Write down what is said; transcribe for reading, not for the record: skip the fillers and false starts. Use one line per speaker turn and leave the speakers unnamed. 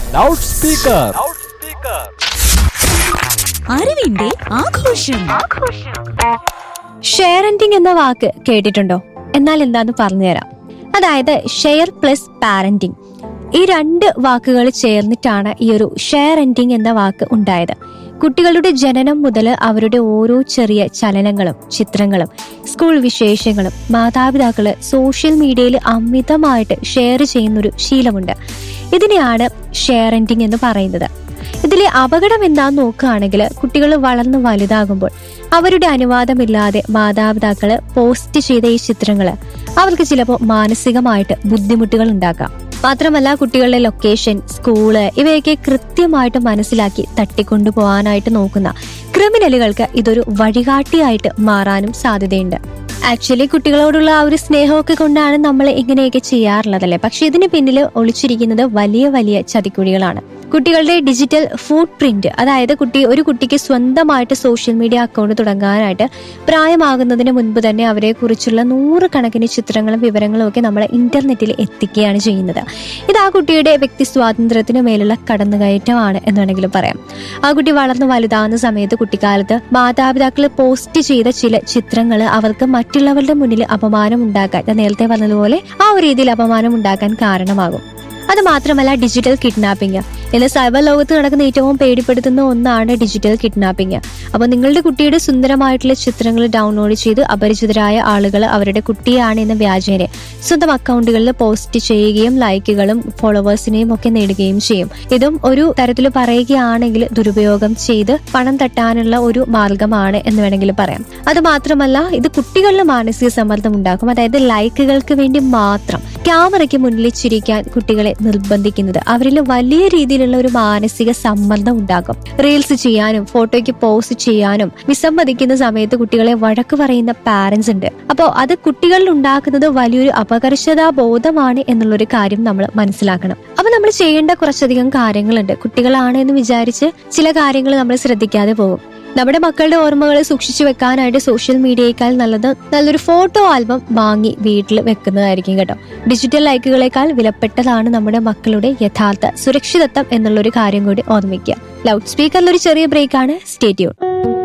Loud speaker.
അറിവിന്റെ ആഘോഷം.
Sharing എന്ന വാക്ക് കേട്ടിട്ടുണ്ടോ? എന്നാൽ എന്താന്ന് പറഞ്ഞുതരാം. അതായത് ഷെയർ പ്ലസ് പാരന്റിങ്, ഈ രണ്ട് വാക്കുകൾ ചേർന്നിട്ടാണ് ഈ ഒരു ഷെയറിംഗ് എന്ന വാക്ക് ഉണ്ടായത്. കുട്ടികളുടെ ജനനം മുതൽ അവരുടെ ഓരോ ചെറിയ ചലനങ്ങളും ചിത്രങ്ങളും സ്കൂൾ വിശേഷങ്ങളും മാതാപിതാക്കള് സോഷ്യൽ മീഡിയയിൽ അമിതമായിട്ട് ഷെയർ ചെയ്യുന്നൊരു ശീലമുണ്ട്. ഇതിനെയാണ് ഷെയറിംഗ് എന്ന് പറയുന്നത്. ഇതിലെ അപകടം എന്താന്ന് നോക്കുകയാണെങ്കിൽ, കുട്ടികൾ വളർന്ന് വലുതാകുമ്പോൾ അവരുടെ അനുവാദമില്ലാതെ മാതാപിതാക്കള് പോസ്റ്റ് ചെയ്ത ഈ ചിത്രങ്ങള് അവർക്ക് ചിലപ്പോൾ മാനസികമായിട്ട് ബുദ്ധിമുട്ടുകൾ ഉണ്ടാക്കാം. മാത്രമല്ല, കുട്ടികളുടെ ലൊക്കേഷൻ, സ്കൂള് ഇവയൊക്കെ കൃത്യമായിട്ട് മനസ്സിലാക്കി തട്ടിക്കൊണ്ടുപോകാനായിട്ട് നോക്കുന്ന ക്രിമിനലുകൾക്ക് ഇതൊരു വഴികാട്ടിയായിട്ട് മാറാനും സാധ്യതയുണ്ട്. ആക്ച്വലി കുട്ടികളോടുള്ള ആ ഒരു സ്നേഹമൊക്കെ കൊണ്ടാണ് നമ്മൾ ഇങ്ങനെയൊക്കെ ചെയ്യാറുള്ളതല്ലേ. പക്ഷെ ഇതിന് പിന്നിൽ ഒളിച്ചിരിക്കുന്നത് വലിയ വലിയ ചതിക്കുഴികളാണ്. കുട്ടികളുടെ ഡിജിറ്റൽ ഫുട് പ്രിന്റ്, അതായത് ഒരു കുട്ടിക്ക് സ്വന്തമായിട്ട് സോഷ്യൽ മീഡിയ അക്കൗണ്ട് തുടങ്ങാനായിട്ട് പ്രായമാകുന്നതിന് മുൻപ് തന്നെ അവരെ കുറിച്ചുള്ള 100 കണക്കിന് ചിത്രങ്ങളും വിവരങ്ങളും ഒക്കെ നമ്മൾ ഇന്റർനെറ്റിൽ എത്തിക്കുകയാണ് ചെയ്യുന്നത്. ഇത് ആ കുട്ടിയുടെ വ്യക്തി സ്വാതന്ത്ര്യത്തിന് മേലുള്ള കടന്നുകയറ്റമാണ് എന്ന് വേണമെങ്കിലും പറയാം. ആ കുട്ടി വളർന്നു വലുതാകുന്ന സമയത്ത് കുട്ടിക്കാലത്ത് മാതാപിതാക്കൾ പോസ്റ്റ് ചെയ്ത ചില ചിത്രങ്ങൾ അവർക്ക് മറ്റുള്ളവരുടെ മുന്നിൽ അപമാനം ഉണ്ടാക്കാൻ, ഞാൻ നേരത്തെ പറഞ്ഞതുപോലെ ആ ഒരു രീതിയിൽ അപമാനം ഉണ്ടാക്കാൻ കാരണമാകും. അത് മാത്രമല്ല, ഡിജിറ്റൽ കിഡ്നാപ്പിംഗ്, ഇന്ന് സൈബർ ലോകത്ത് നടക്കുന്ന ഏറ്റവും പേടിപ്പെടുത്തുന്ന ഒന്നാണ് ഡിജിറ്റൽ കിഡ്നാപ്പിംഗ്. അപ്പൊ നിങ്ങളുടെ കുട്ടിയുടെ സുന്ദരമായിട്ടുള്ള ചിത്രങ്ങൾ ഡൗൺലോഡ് ചെയ്ത് അപരിചിതരായ ആളുകൾ അവരുടെ കുട്ടിയാണ് എന്ന വ്യാജേന സ്വന്തം അക്കൗണ്ടുകളിൽ പോസ്റ്റ് ചെയ്യുകയും ലൈക്കുകളും ഫോളോവേഴ്സിനെയും ഒക്കെ നേടുകയും ചെയ്യും. ഇതും ഒരു തരത്തിൽ പറയുകയാണെങ്കിൽ ദുരുപയോഗം ചെയ്ത് പണം തട്ടാനുള്ള ഒരു മാർഗമാണ് എന്ന് വേണമെങ്കിൽ പറയാം. അത് മാത്രമല്ല, ഇത് കുട്ടികളിൽ മാനസിക സമ്മർദ്ദം ഉണ്ടാക്കും. അതായത് ലൈക്കുകൾക്ക് വേണ്ടി മാത്രം ക്യാമറയ്ക്ക് മുന്നിൽ ചിരിക്കാൻ കുട്ടികളെ നിർബന്ധിക്കുന്നത് അവരിൽ വലിയ രീതിയിലുള്ള ഒരു മാനസിക സമ്മർദ്ദം ഉണ്ടാക്കും. റീൽസ് ചെയ്യാനും ഫോട്ടോയ്ക്ക് പോസ്റ്റ് ചെയ്യാനും വിസമ്മതിക്കുന്ന സമയത്ത് കുട്ടികളെ വഴക്ക് പറയുന്ന പാരന്റ്സ് ഉണ്ട്. അപ്പോൾ അത് കുട്ടികളിൽ ഉണ്ടാക്കുന്നത് വലിയൊരു അപകർഷതാ ബോധമാണ് എന്നുള്ളൊരു കാര്യം നമ്മൾ മനസ്സിലാക്കണം. അപ്പൊ നമ്മൾ ചെയ്യേണ്ട കുറച്ചധികം കാര്യങ്ങളുണ്ട്. കുട്ടികളാണ് എന്ന് വിചാരിച്ച് ചില കാര്യങ്ങൾ നമ്മൾ ശ്രദ്ധിക്കാതെ പോകും. നമ്മുടെ മക്കളുടെ ഓർമ്മകളെ സൂക്ഷിച്ചു വെക്കാനായിട്ട് സോഷ്യൽ മീഡിയയേക്കാൾ നല്ലൊരു ഫോട്ടോ ആൽബം വാങ്ങി വീട്ടിൽ വെക്കുന്നതായിരിക്കും കേട്ടോ. ഡിജിറ്റൽ ലൈക്കുകളെക്കാൾ വിലപ്പെട്ടതാണ് നമ്മുടെ മക്കളുടെ യഥാർത്ഥ സുരക്ഷിതത്വം എന്നുള്ളൊരു കാര്യം കൂടി ഓർമ്മിക്കുക. ലൗഡ് സ്പീക്കറിലൊരു ചെറിയ ബ്രേക്കാണ്. Stay tune.